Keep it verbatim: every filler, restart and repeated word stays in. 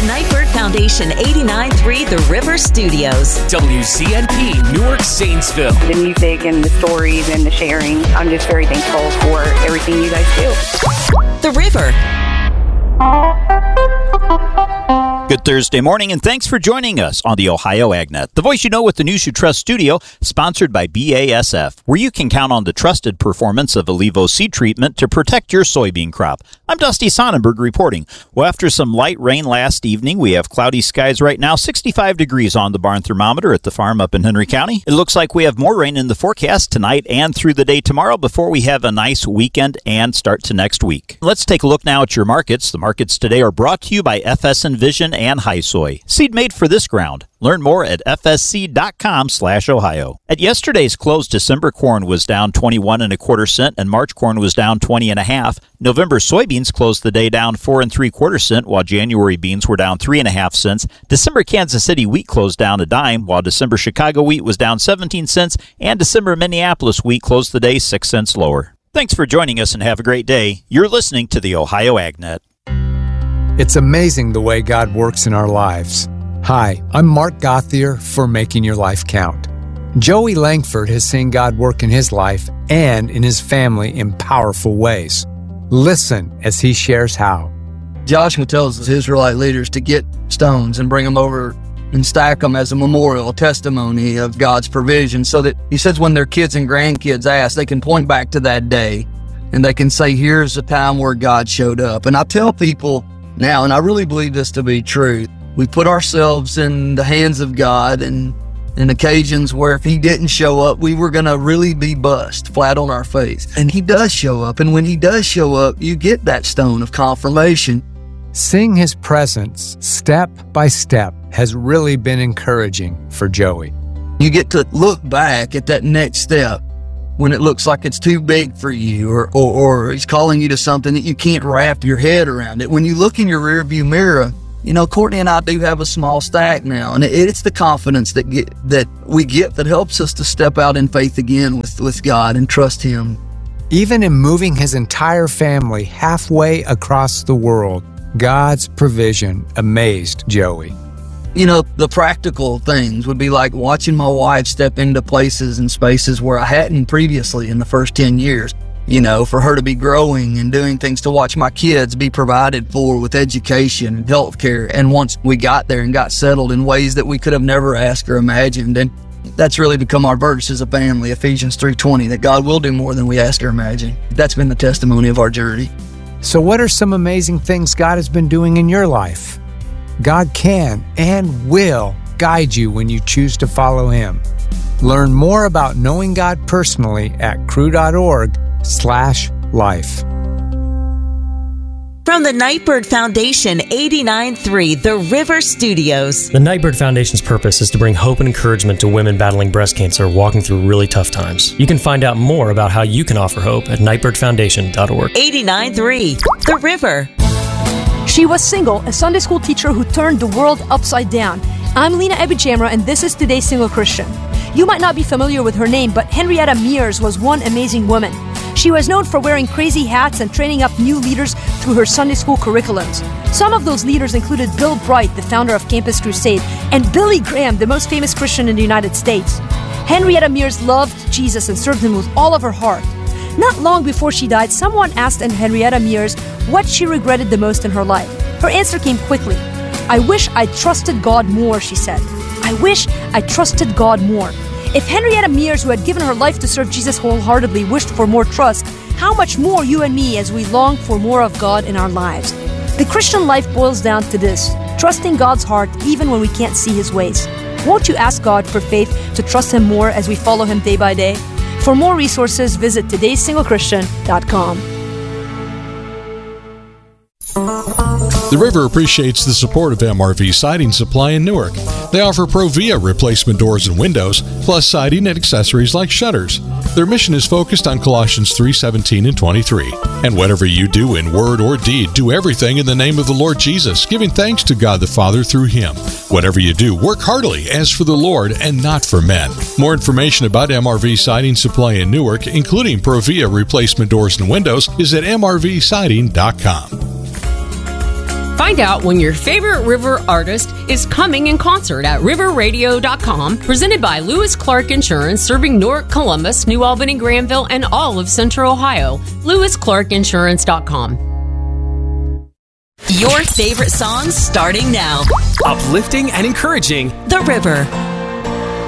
Nightbird Foundation eighty-nine point three The River Studios. W C N P, Newark, Zanesville. The music and the stories and the sharing. I'm just very thankful for everything you guys do. The River. Good Thursday morning, and thanks for joining us on the Ohio AgNet, the voice you know with the News You Trust studio, sponsored by B A S F, where you can count on the trusted performance of Allevo seed treatment to protect your soybean crop. I'm Dusty Sonnenberg reporting. Well, after some light rain last evening, we have cloudy skies right now, sixty-five degrees on the barn thermometer at the farm up in Henry County. It looks like we have more rain in the forecast tonight and through the day tomorrow before we have a nice weekend and start to next week. Let's take a look now at your markets. The markets today are brought to you by F S Envision and High Soy. Seed made for this ground. Learn more at f s c dot com slash ohio. At yesterday's close, December corn was down twenty-one and a quarter cent, and March corn was down twenty and a half. November soybeans closed the day down four and three quarter cent, while January beans were down three and a half cents. December Kansas City wheat closed down a dime, while December Chicago wheat was down seventeen cents, and December Minneapolis wheat closed the day six cents lower. Thanks for joining us and have a great day. You're listening to the Ohio AgNet. It's amazing the way God works in our lives. Hi, I'm Mark Gothier for Making Your Life Count. Joey Langford has seen God work in his life and in his family in powerful ways. Listen as he shares how. Joshua tells his Israelite leaders to get stones and bring them over and stack them as a memorial, a testimony of God's provision, so that he says when their kids and grandkids ask, they can point back to that day and they can say, here's a time where God showed up. And I tell people now, and I really believe this to be true, we put ourselves in the hands of God, and in occasions where if he didn't show up, we were going to really be bust flat on our face. And he does show up. And when he does show up, you get that stone of confirmation. Seeing his presence step by step has really been encouraging for Joey. You get to look back at that next step when it looks like it's too big for you, or, or, or he's calling you to something that you can't wrap your head around it. When you look in your rearview mirror, you know, Courtney and I do have a small stack now, and it, it's the confidence that get, that we get that helps us to step out in faith again with, with God and trust him. Even in moving his entire family halfway across the world, God's provision amazed Joey. You know, the practical things would be like watching my wife step into places and spaces where I hadn't previously in the first ten years. You know, for her to be growing and doing things to watch my kids be provided for with education and health care. And once we got there and got settled in ways that we could have never asked or imagined. And that's really become our verse as a family, Ephesians three twenty, that God will do more than we ask or imagine. That's been the testimony of our journey. So what are some amazing things God has been doing in your life? God can and will guide you when you choose to follow him. Learn more about knowing God personally at cru dot org slash life. From the Nightbird Foundation eighty-nine point three The River Studios. The Nightbird Foundation's purpose is to bring hope and encouragement to women battling breast cancer walking through really tough times. You can find out more about how you can offer hope at nightbird foundation dot org. eighty-nine point three The River. She was single, a Sunday school teacher who turned the world upside down. I'm Lena Ebijamra, and this is Today's Single Christian. You might not be familiar with her name, but Henrietta Mears was one amazing woman. She was known for wearing crazy hats and training up new leaders through her Sunday school curriculums. Some of those leaders included Bill Bright, the founder of Campus Crusade, and Billy Graham, the most famous Christian in the United States. Henrietta Mears loved Jesus and served him with all of her heart. Not long before she died, someone asked Henrietta Mears what she regretted the most in her life. Her answer came quickly. I wish I trusted God more, she said. I wish I trusted God more. If Henrietta Mears, who had given her life to serve Jesus wholeheartedly, wished for more trust, how much more you and me as we long for more of God in our lives? The Christian life boils down to this: trusting God's heart even when we can't see his ways. Won't you ask God for faith to trust him more as we follow him day by day? For more resources, visit todays single christian dot com. The River appreciates the support of M R V Siding Supply in Newark. They offer Provia replacement doors and windows, plus siding and accessories like shutters. Their mission is focused on Colossians three seventeen and twenty-three. And whatever you do in word or deed, do everything in the name of the Lord Jesus, giving thanks to God the Father through him. Whatever you do, work heartily as for the Lord and not for men. More information about M R V Siding Supply in Newark, including Provia replacement doors and windows, is at m r v siding dot com. Find out when your favorite River artist is coming in concert at river radio dot com, presented by Lewis Clark Insurance, serving Newark, Columbus, New Albany, Granville, and all of Central Ohio. lewis clark insurance dot com. Your favorite songs starting now. Uplifting and encouraging. The River.